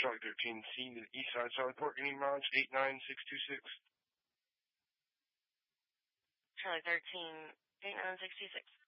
Charlie 13C to the east side, Charlie Port, any mileage 89626. Charlie 13, 89626.